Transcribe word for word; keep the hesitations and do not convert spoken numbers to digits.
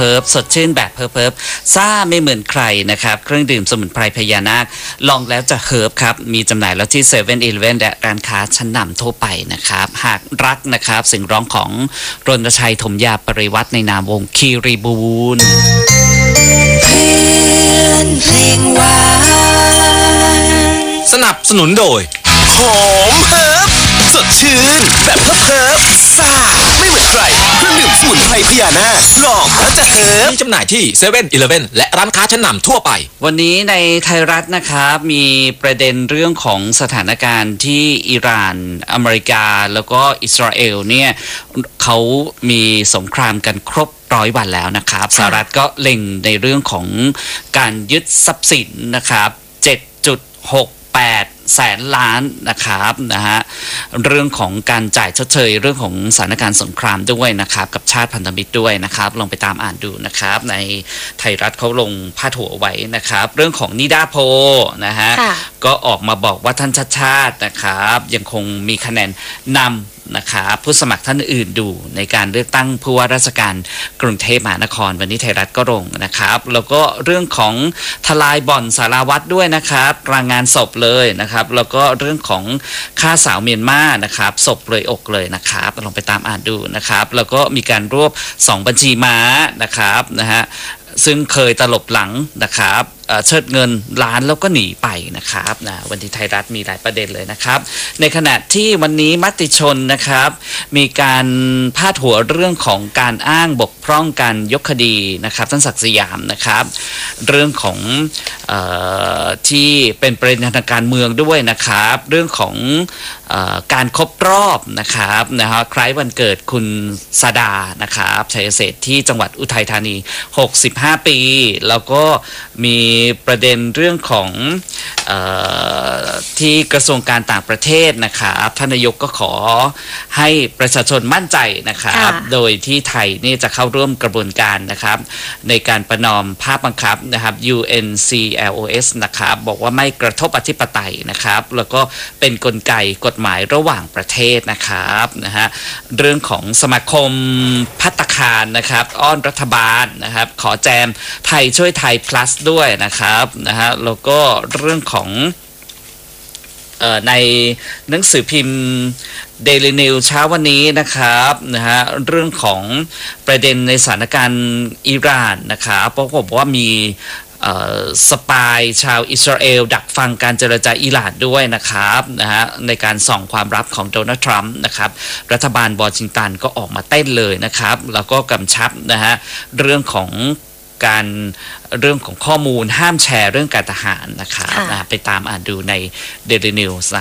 เพิบสดชื่นแบบเพิบเพิบซ่าไม่เหมือนใครนะครับเครื่องดื่มสมุนไพรพญานาคลองแล้วจะเฮิบครับมีจำหน่ายแล้วที่เซเว่นอีเลฟเว่นและร้านค้าชั้นนำทั่วไปนะครับหากรักนะครับเสียงร้องของรณชัยถมยาปริวัฒน์ในนามวงคีรีบูนเพื่อนเพลงหวานสนับสนุนโดยหอมเฮิร์บสดชื่นแบบเฮิร์บเฮิร์บซ่าไม่เหมือนใครเครื่องดื่มสมุนไพรพญานาคลองแล้วจะเฮิร์บมีจำหน่ายที่เซเว่นอีเลฟเว่นและร้านค้าชั้นนำทั่วไปวันนี้ในไทยรัฐนะครับมีประเด็นเรื่องของสถานการณ์ที่อิหร่านอเมริกาแล้วก็อิสราเอลเนี่ยเขามีสงครามกันครบร้อยวันแล้วนะครับสหรัฐก็เล็งในเรื่องของการยึดทรัพย์สินนะครับ เจ็ดจุดหกแปด แสนล้านนะครับนะฮะเรื่องของการจ่ายชดเชยเรื่องของสถานการณ์สงครามด้วยนะครับกับชาติพันธมิตรด้วยนะครับลองไปตามอ่านดูนะครับในไทยรัฐเขาลงพาดหัวไว้นะครับเรื่องของนิดาโพนะฮะก็ออกมาบอกว่าท่านชาติชาตินะครับยังคงมีคะแนนนำนะครับผู้สมัครท่านอื่นดูในการเลือกตั้งผู้ว่าราชการกรุงเทพมหานครวันนี้ไทยรัฐก็ลงนะครับแล้วก็เรื่องของทลายบ่อนสารวัตรด้วยนะครับรางงานศพเลยนะครับแล้วก็เรื่องของฆ่าสาวเมียนมานะครับศพเลยอกเลยนะครับลองไปตามอ่านดูนะครับแล้วก็มีการรวบสองบัญชีม้านะครับนะฮะซึ่งเคยตลบหลังนะครับเชิดเงินล้านแล้วก็หนีไปนะครับนะวันที่ไทยรัฐมีหลายประเด็นเลยนะครับในขณะที่วันนี้มติชนนะครับมีการพาดหัวเรื่องของการอ้างบกพร่องการยกคดีนะครับท่านศักดิ์สยามนะครับเรื่องของเอ่อที่เป็นประเด็นทางการเมืองด้วยนะครับเรื่องของเอ่อการครบรอบนะครับนะฮะคล้ายวันเกิดคุณสดานะครับชัยเศรษฐ์ที่จังหวัดอุทัยธานีหกสิบห้าปีแล้วก็มีประเด็นเรื่องของเอ่อที่กระทรวงการต่างประเทศนะครับท่านนายกก็ขอให้ประชาชนมั่นใจนะครับโดยที่ไทยนี่จะเข้าร่วมกระบวนการนะครับในการประนอมภาพบังคับนะครับ ยู เอ็น ซี แอล โอ เอส นะครับบอกว่าไม่กระทบอธิปไตยนะครับแล้วก็เป็นกลไกกฎหมายระหว่างประเทศนะครับนะฮะเรื่องของสมาคมภัตตาคารนะครับอ้อนรัฐบาลนะครับขอแจมไทยช่วยไทย plus ด้วยนะครับนะฮะแล้วก็เรื่องของในหนังสือพิมพ์ Daily News เช้าวันนี้นะครับนะฮะเรื่องของประเด็นในสถานการณ์อิหร่านนะครับเพราะผมว่ามีสปายชาวอิสราเอลดักฟังการเจรจาอิหร่านด้วยนะครับนะฮะในการส่องความลับของโดนัลด์ทรัมป์นะครับรัฐบาลวอชิงตันก็ออกมาเต้นเลยนะครับแล้วก็กำชับนะฮะเรื่องของการเรื่องของข้อมูลห้ามแชร์เรื่องการทหารนะครับไปตามอ่านดูใน Daily News